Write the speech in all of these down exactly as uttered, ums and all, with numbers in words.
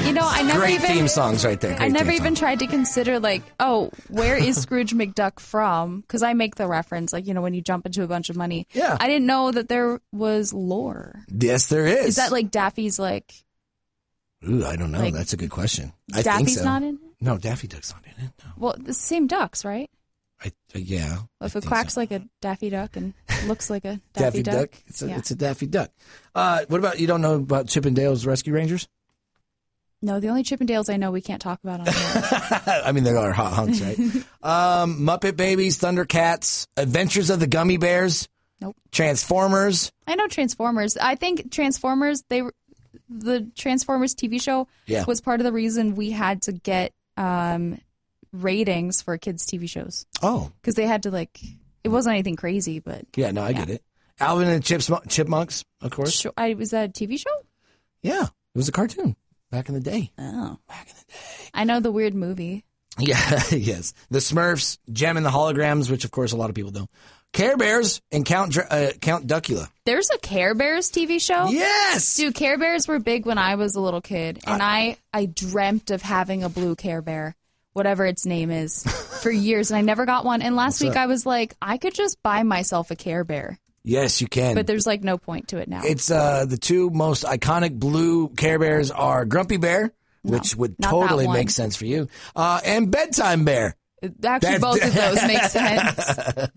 You know, I never Great even... theme songs right there. Great I never theme even song. tried to consider, like, oh, where is Scrooge McDuck from? Because I make the reference, like, you know, when you jump into a bunch of money. Yeah. I didn't know that there was lore. Yes, there is. Is that like Daffy's, like... Ooh, I don't know. Like, That's a good question. I Daffy's think so. not in it? No, Daffy Duck's not in it. No. Well, the same ducks, right? I, uh, yeah. Well, I if it think quacks so. like a Daffy Duck and looks like a Daffy, Daffy Duck. Duck. It's a, yeah. it's a Daffy Duck. Uh, what about, you don't know about Chip and Dale's Rescue Rangers? No, the only Chippendales I know we can't talk about on here. I mean, they are hot hunks, right? um, Muppet Babies, Thundercats, Adventures of the Gummy Bears. Nope. Transformers. I know Transformers. I think Transformers, they were, the Transformers T V show Yeah. was part of the reason we had to get um, ratings for kids' T V shows. Oh. Because they had to, like, it wasn't anything crazy, but... Yeah, no, I yeah. get it. Alvin and the Chips, Chipmunks, of course. Sure, I, was that a T V show? Yeah, it was a cartoon back in the day. Oh. Back in the day. I know the weird movie. Yeah, yes. The Smurfs, Gem and the Holograms, which of course a lot of people know. Care Bears and Count Dr- uh, Count Duckula. There's a Care Bears T V show? Yes! Dude, Care Bears were big when I was a little kid, and I, I dreamt of having a blue Care Bear, whatever its name is, for years, and I never got one. And last What's week up? I was like, I could just buy myself a Care Bear, Yes, you can. but there's like no point to it now. It's uh, the two most iconic blue Care Bears are Grumpy Bear, which would not totally that one. make sense for you, uh, and Bedtime Bear. Actually, That's- both of those make sense.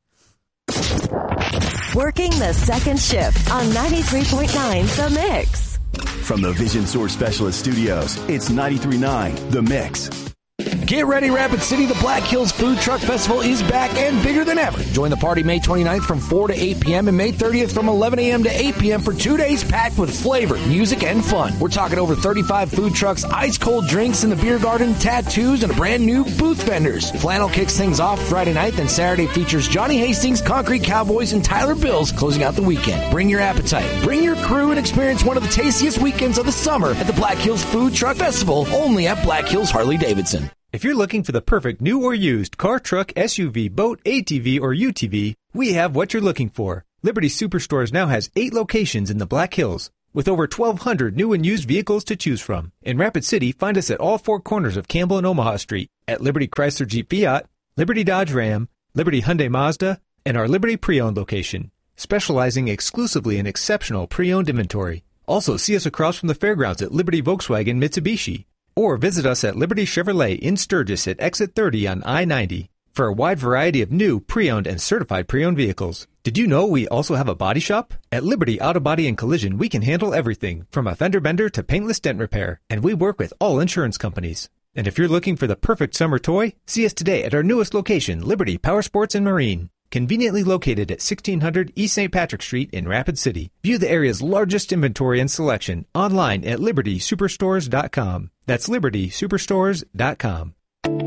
Working the second shift on ninety-three point nine The Mix. From the Vision Source Specialist Studios, it's ninety-three point nine The Mix. Get ready, Rapid City. The Black Hills Food Truck Festival is back and bigger than ever. Join the party May twenty-ninth from four to eight p.m. and May thirtieth from eleven a.m. to eight p.m. for two days packed with flavor, music, and fun. We're talking over thirty-five food trucks, ice-cold drinks in the beer garden, tattoos, and a brand new booth vendors. Flannel kicks things off Friday night, then Saturday features Johnny Hastings, Concrete Cowboys, and Tyler Bills closing out the weekend. Bring your appetite, bring your crew, and experience one of the tastiest weekends of the summer at the Black Hills Food Truck Festival, only at Black Hills Harley-Davidson. If you're looking for the perfect new or used car, truck, S U V, boat, A T V, or U T V, we have what you're looking for. Liberty Superstores now has eight locations in the Black Hills, with over twelve hundred new and used vehicles to choose from. In Rapid City, find us at all four corners of Campbell and Omaha Street, at Liberty Chrysler Jeep Fiat, Liberty Dodge Ram, Liberty Hyundai Mazda, and our Liberty Pre-Owned location, specializing exclusively in exceptional pre-owned inventory. Also, see us across from the fairgrounds at Liberty Volkswagen Mitsubishi. Or visit us at Liberty Chevrolet in Sturgis at Exit thirty on I ninety for a wide variety of new, pre-owned, and certified pre-owned vehicles. Did you know we also have a body shop? At Liberty Auto Body and Collision, we can handle everything from a fender bender to paintless dent repair, and we work with all insurance companies. And if you're looking for the perfect summer toy, see us today at our newest location, Liberty Power Sports and Marine. Conveniently located at sixteen hundred East Saint Patrick Street in Rapid City. View the area's largest inventory and selection online at liberty superstores dot com. That's liberty superstores dot com.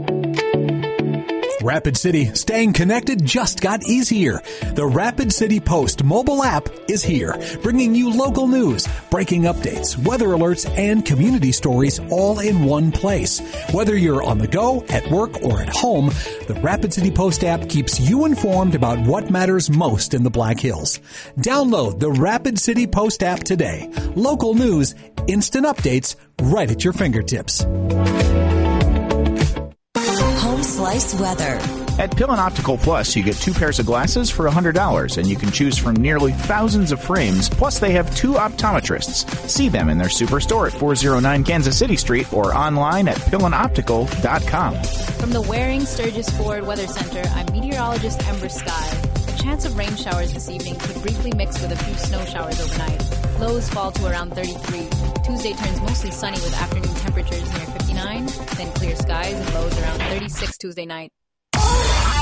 Rapid City, staying connected just got easier. The Rapid City Post mobile app is here, bringing you local news, breaking updates, weather alerts, and community stories all in one place. Whether you're on the go, at work, or at home, the Rapid City Post app keeps you informed about what matters most in the Black Hills. Download the Rapid City Post app today. Local news, instant updates, right at your fingertips. Home Slice Weather. At Pillin Optical Plus, you get two pairs of glasses for one hundred dollars, and you can choose from nearly thousands of frames. Plus, they have two optometrists. See them in their superstore at four oh nine Kansas City Street or online at pillin optical dot com. From the Waring Sturgis Ford Weather Center, I'm meteorologist Ember Sky. A chance of rain showers this evening could briefly mix with a few snow showers overnight. Lows fall to around thirty-three. Tuesday turns mostly sunny with afternoon temperatures near fifty-nine, then clear skies and lows around thirty-six Tuesday night.